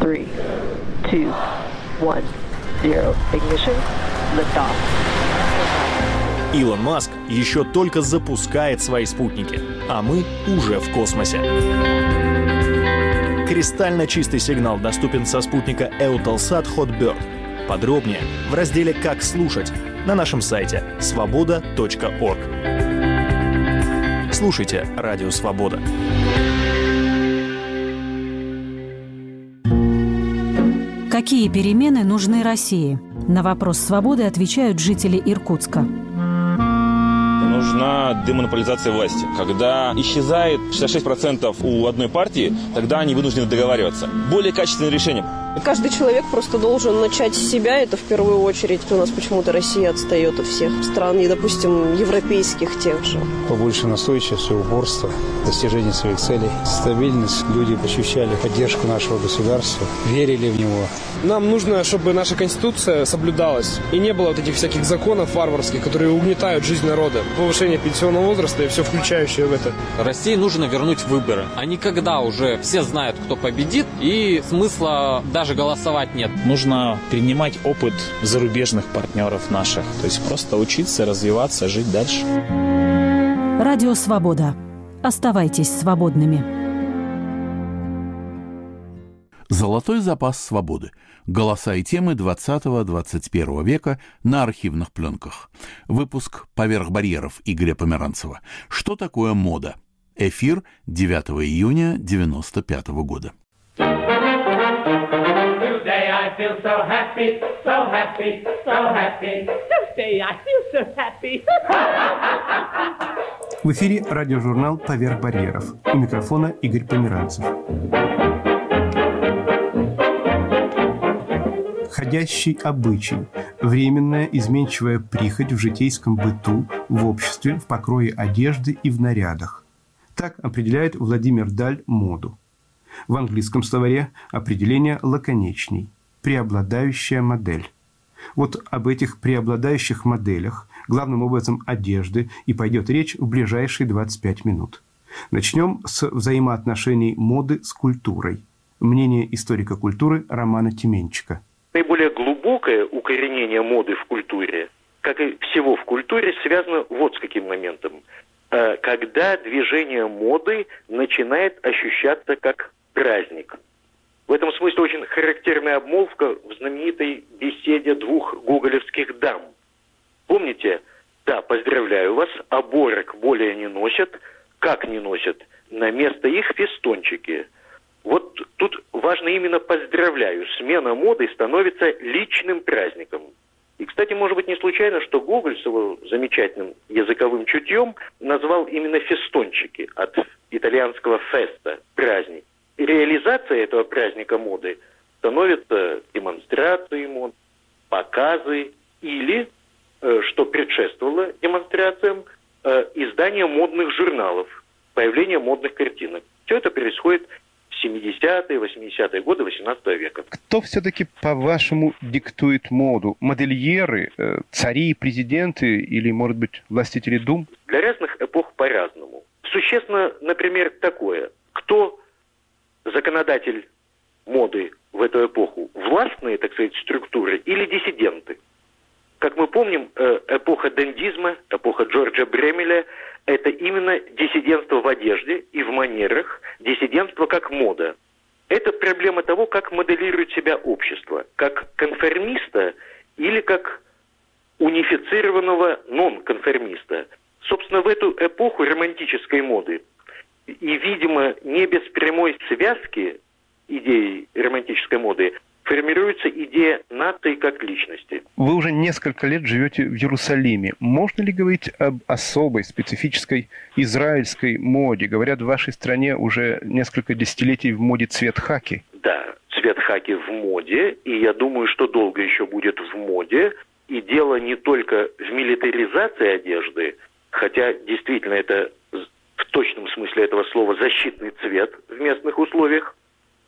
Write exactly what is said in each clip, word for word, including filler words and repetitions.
three, two, one, zero. Ignition. Liftoff. Илон Маск еще только запускает свои спутники, а мы уже в космосе. Кристально чистый сигнал доступен со спутника Eutelsat Hotbird. Подробнее в разделе «Как слушать» на нашем сайте свобода точка орг. Слушайте Радио Свобода. Какие перемены нужны России? На вопрос «Свободы» отвечают жители Иркутска. Нужна демонополизация власти. Когда исчезает шестьдесят шесть процентов у одной партии, тогда они вынуждены договариваться. Более качественное решение. Каждый человек просто должен начать с себя, это в первую очередь. У нас почему-то Россия отстает от всех стран, и, допустим, европейских тех же. Побольше настойчивости, упорства, достижения своих целей, стабильность. Люди ощущали поддержку нашего государства, верили в него. Нам нужно, чтобы наша Конституция соблюдалась, и не было вот этих всяких законов варварских, которые угнетают жизнь народа. Повышение пенсионного возраста и все включающее в это. России нужно вернуть выборы. А не когда уже все знают, кто победит, и смысла даже голосовать нет. Нужно перенимать опыт зарубежных партнеров наших. То есть просто учиться, развиваться, жить дальше. Радио Свобода. Оставайтесь свободными. Золотой запас свободы. Голоса и темы двадцатого-двадцать первого века на архивных пленках. Выпуск «Поверх барьеров» Игоря Померанцева. Что такое мода? Эфир девятого июня девяносто пятого года. Today I feel so happy, so happy, so happy. Today I feel so happy. В эфире радиожурнал «Поверх барьеров». У микрофона Игорь Померанцев. Ходящий обычай, временная изменчивая прихоть в житейском быту, в обществе, в покрое одежды и в нарядах. Так определяет Владимир Даль моду. В английском словаре определение лаконичней – преобладающая модель. Вот об этих преобладающих моделях, главным образом одежды, и пойдет речь в ближайшие двадцать пять минут. Начнем с взаимоотношений моды с культурой. Мнение историка культуры Романа Тименчика. Наиболее глубокое укоренение моды в культуре, как и всего в культуре, связано вот с каким моментом. Когда движение моды начинает ощущаться как праздник. В этом смысле очень характерная обмолвка в знаменитой беседе двух гоголевских дам. Помните? Да, поздравляю вас, оборок более не носят. Как не носят? На место их фестончики. Вот тут важно именно «поздравляю». Смена моды становится личным праздником. И, кстати, может быть не случайно, что Гоголь с его замечательным языковым чутьем назвал именно фестончики от итальянского «феста» – праздник. И реализация этого праздника моды становится демонстрацией мод, показы или, э, что предшествовало демонстрациям, э, издание модных журналов, появление модных картинок. Все это происходит в семидесятые, восьмидесятые годы восемнадцатого века. Кто все-таки, по-вашему, диктует моду? Модельеры, э, цари, президенты или, может быть, властители дум? Для разных эпох по-разному. Существенно, например, такое. Кто законодатель моды в эту эпоху? Властные, так сказать, структуры или диссиденты? Как мы помним, эпоха дендизма, эпоха Джорджа Бремеля – это именно диссидентство в одежде и в манерах, диссидентство как мода. Это проблема того, как моделирует себя общество, как конформиста или как унифицированного нон-конформиста. Собственно, в эту эпоху романтической моды и, видимо, не без прямой связки идеи романтической моды формируется идея нации как личности. Вы уже несколько лет живете в Иерусалиме. Можно ли говорить об особой, специфической израильской моде? Говорят, в вашей стране уже несколько десятилетий в моде цвет хаки. Да, цвет хаки в моде, и я думаю, что долго еще будет в моде. И дело не только в милитаризации одежды, хотя действительно это в точном смысле этого слова защитный цвет в местных условиях,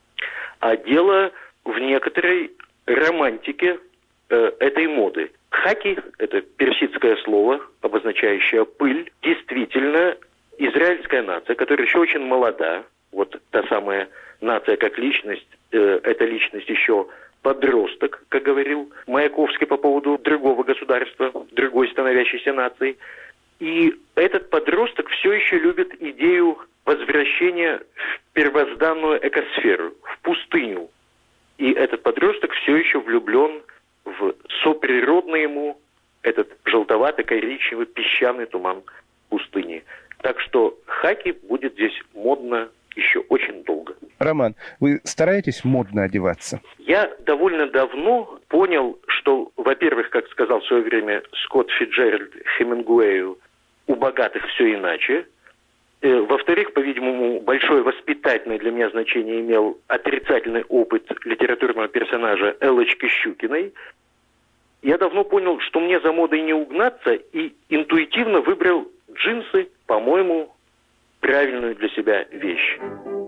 а дело в некоторой романтике э, этой моды. Хаки – это персидское слово, обозначающее пыль. Действительно, израильская нация, которая еще очень молода, вот та самая нация как личность, э, эта личность еще подросток, как говорил Маяковский по поводу другого государства, другой становящейся нации. И этот подросток все еще любит идею возвращения в первозданную экосферу, в пустыню. И этот подросток все еще влюблен в соприродный ему этот желтовато-коричневый песчаный туман пустыни. Так что хаки будет здесь модно еще очень долго. Роман, вы стараетесь модно одеваться? Я довольно давно понял, что, во-первых, как сказал в свое время Скотт Фицджеральд Хемингуэю, у богатых все иначе. Во-вторых, по-видимому, большое воспитательное для меня значение имел отрицательный опыт литературного персонажа Эллочки Щукиной. Я давно понял, что мне за модой не угнаться, и интуитивно выбрал джинсы, по-моему, правильную для себя вещь.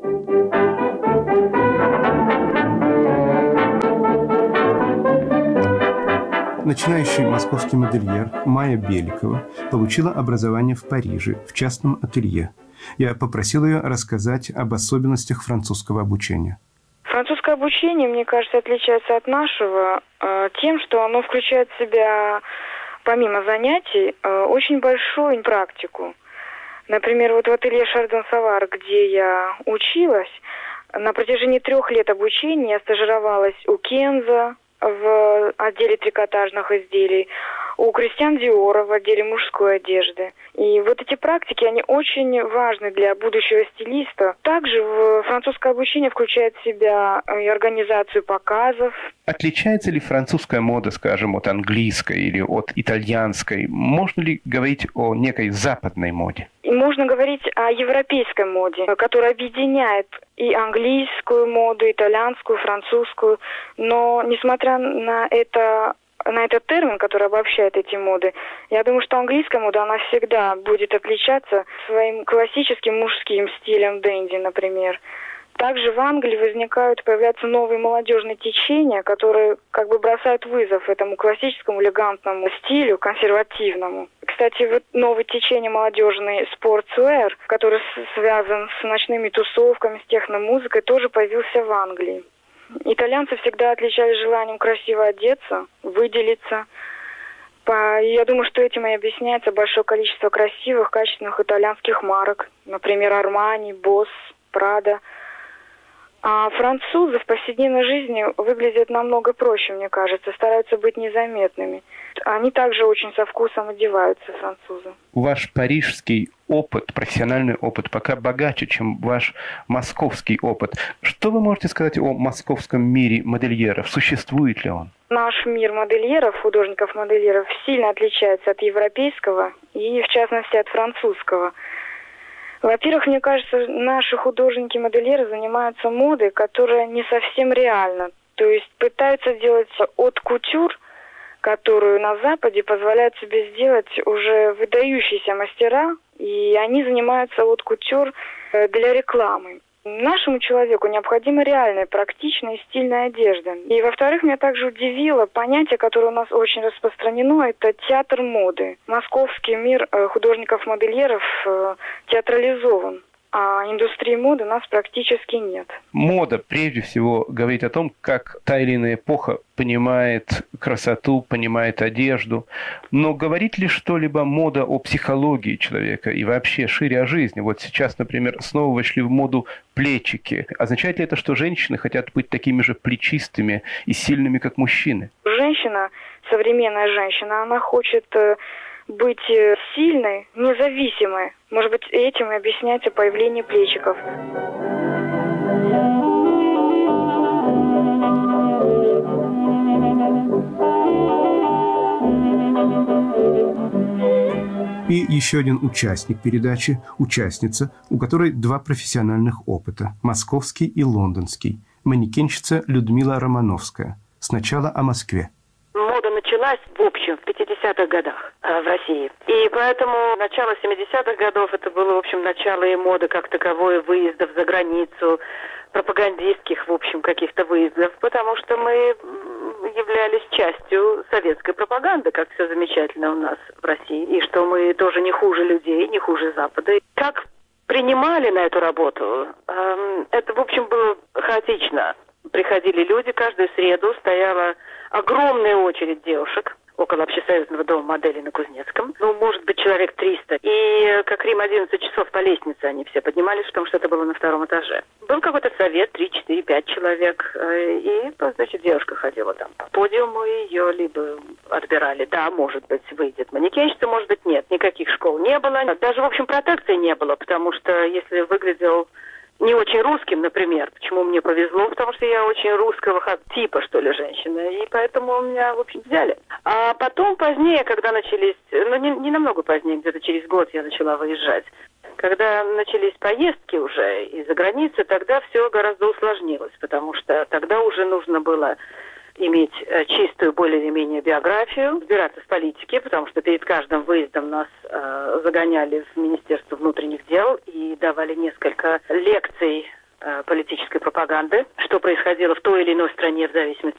Начинающий московский модельер Майя Беликова получила образование в Париже, в частном ателье. Я попросил ее рассказать об особенностях французского обучения. Французское обучение, мне кажется, отличается от нашего э, тем, что оно включает в себя, помимо занятий, э, очень большую практику. Например, вот в ателье Шардон-Савар, где я училась, на протяжении трех лет обучения я стажировалась у Кенза в отделе трикотажных изделий, у Кристиан Диора в отделе мужской одежды. И вот эти практики, они очень важны для будущего стилиста. Также в французское обучение включает в себя и организацию показов. Отличается ли французская мода, скажем, от английской или от итальянской? Можно ли говорить о некой западной моде? И можно говорить о европейской моде, которая объединяет и английскую моду, итальянскую, французскую. Но, несмотря на это, на этот термин, который обобщает эти моды, я думаю, что английская мода, она всегда будет отличаться своим классическим мужским стилем дэнди, например. Также в Англии возникают, появляются новые молодежные течения, которые как бы бросают вызов этому классическому элегантному стилю, консервативному. Кстати, вот новое течение молодежный спортсуэр, который связан с ночными тусовками, с техномузыкой, тоже появился в Англии. Итальянцы всегда отличались желанием красиво одеться, выделиться. Я думаю, что этим и объясняется большое количество красивых, качественных итальянских марок. Например, Armani, Boss, Prada. А французы в повседневной жизни выглядят намного проще, мне кажется, стараются быть незаметными. Они также очень со вкусом одеваются, французы. Ваш парижский опыт, профессиональный опыт пока богаче, чем ваш московский опыт. Что вы можете сказать о московском мире модельеров? Существует ли он? Наш мир модельеров, художников-модельеров, сильно отличается от европейского и, в частности, от французского. Во-первых, мне кажется, наши художники-модельеры занимаются модой, которая не совсем реальна. То есть пытаются делать от кутюр, которую на Западе позволяют себе сделать уже выдающиеся мастера, и они занимаются от кутюр для рекламы. Нашему человеку необходима реальная, практичная и стильная одежда. И, во-вторых, меня также удивило понятие, которое у нас очень распространено, это театр моды. Московский мир художников-модельеров театрализован, а индустрии моды у нас практически нет. Мода, прежде всего, говорит о том, как та или иная эпоха понимает красоту, понимает одежду. Но говорит ли что-либо мода о психологии человека и вообще шире о жизни? Вот сейчас, например, снова вошли в моду плечики. Означает ли это, что женщины хотят быть такими же плечистыми и сильными, как мужчины? Женщина, современная женщина, она хочет быть сильной, независимой. Может быть, этим и объясняется появление плечиков. И еще один участник передачи, участница, у которой два профессиональных опыта – московский и лондонский, манекенщица Людмила Романовская. Сначала о Москве. Мода началась, в общем, в пятидесятых годах э, в России. И поэтому начало семидесятых годов это было, в общем, начало и моды как таковой, выездов за границу, пропагандистских, в общем, каких-то выездов, потому что мы являлись частью советской пропаганды, как все замечательно у нас в России, и что мы тоже не хуже людей, не хуже Запада. Как принимали на эту работу, э, это, в общем, было хаотично. Приходили люди, каждую среду стояла огромная очередь девушек около общесоюзного дома моделей на Кузнецком. Ну, может быть, человек триста. И как Рим одиннадцать часов по лестнице они все поднимались, потому что это было на втором этаже. Был какой-то совет, три, четыре, пять человек. И, значит, девушка ходила там по подиуму, ее либо отбирали. Да, может быть, выйдет манекенщица, может быть, нет. Никаких школ не было. Даже, в общем, протекции не было, потому что если выглядел не очень русским, например. Почему мне повезло? Потому что я очень русского типа, что ли, женщина. И поэтому меня, в общем, взяли. А потом, позднее, когда начались... Ну, не, не намного позднее, где-то через год я начала выезжать. Когда начались поездки уже из-за границы, тогда все гораздо усложнилось. Потому что тогда уже нужно было иметь чистую более-менее биографию, разбираться в политике, потому что перед каждым выездом нас э, загоняли в Министерство внутренних дел и давали несколько лекций э, политической пропаганды, что происходило в той или иной стране в зависимости